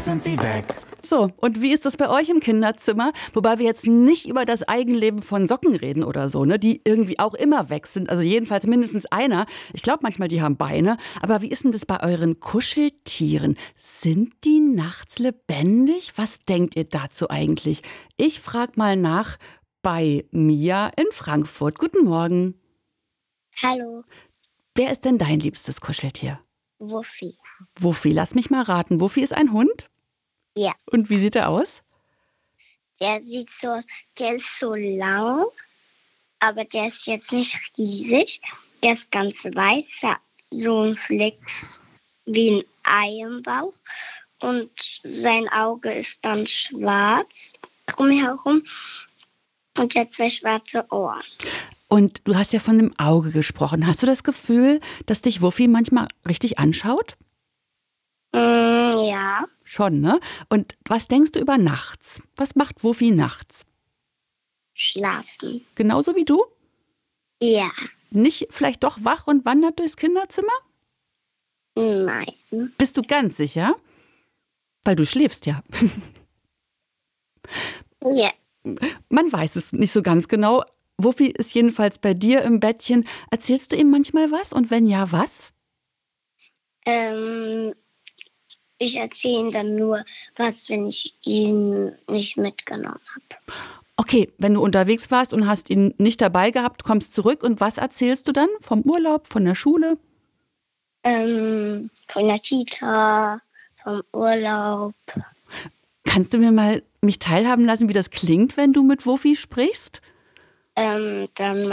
sind sie weg. So, und wie ist das bei euch im Kinderzimmer? Wobei wir jetzt nicht über das Eigenleben von Socken reden oder so, ne? Die irgendwie auch immer weg sind. Also jedenfalls mindestens einer. Ich glaube manchmal, die haben Beine. Aber wie ist denn das bei euren Kuscheltieren? Sind die nachts lebendig? Was denkt ihr dazu eigentlich? Ich frage mal nach bei Mia in Frankfurt. Guten Morgen. Hallo, Wer ist denn dein liebstes Kuscheltier? Wuffi. Wuffi, lass mich mal raten. Wuffi ist ein Hund? Ja, Und wie sieht er aus? der ist so lang, aber der ist jetzt nicht riesig. Der ist ganz weiß, hat so ein Fleck wie ein Ei im Bauch. Und sein Auge ist dann schwarz drumherum und er hat 2 schwarze Ohren. Und du hast ja von dem Auge gesprochen. Hast du das Gefühl, dass dich Wuffi manchmal richtig anschaut? Ja, Schon, ne? Und was denkst du über nachts? Was macht Wuffi nachts? schlafen. Genauso wie du? Ja, Nicht vielleicht doch wach und wandert durchs Kinderzimmer? nein. Bist du ganz sicher? Weil du schläfst ja. Ja, Man weiß es nicht so ganz genau. Wuffi ist jedenfalls bei dir im Bettchen. Erzählst du ihm manchmal was? Und wenn ja, was? ich erzähle ihm dann nur was, wenn ich ihn nicht mitgenommen habe. Okay, wenn du unterwegs warst und hast ihn nicht dabei gehabt, kommst zurück und was erzählst du dann? Vom Urlaub, von der Schule? Von der Kita, vom Urlaub. Kannst du mir mal mich teilhaben lassen, wie das klingt, wenn du mit Wuffi sprichst? Dann